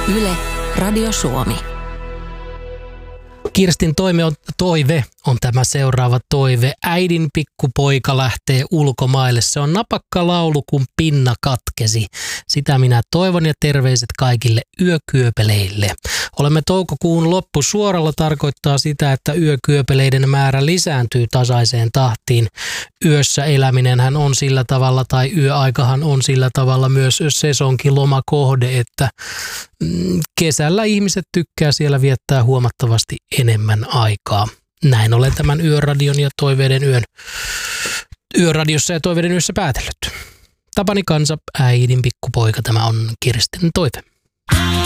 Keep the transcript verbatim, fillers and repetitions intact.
Yle, Radio Suomi. Kirstin toive on, toive on tämä seuraava toive. Äidin pikkupoika lähtee ulkomaille. Se on napakka laulu, kun pinna katkesi. Sitä minä toivon ja terveiset kaikille yökyöpeleille. Olemme toukokuun loppusuoralla, tarkoittaa sitä, että yökyöpeleiden määrä lisääntyy tasaiseen tahtiin. Yössä eläminenhän on sillä tavalla, tai yöaikahan on sillä tavalla myös sesonkilomakohde, että kesällä ihmiset tykkää siellä viettää huomattavasti enemmän aikaa. Näin olen tämän Yöradion ja Toiveiden yön, Yöradiossa ja Toiveiden yössä päätellyt. Tapani Kansa, äidin pikkupoika, tämä on Kirstin toive.